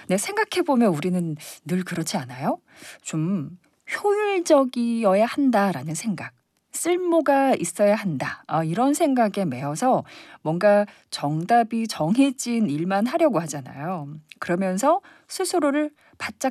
네, 생각해 보면 우리는 늘 그렇지 않아요? 좀 '효율적이어야 한다.'라는 생각, '쓸모가 있어야 한다.' 이런 생각에 매여서 뭔가 정답이 정해진 일만 하려고 하잖아요. 그러면서 스스로를 바짝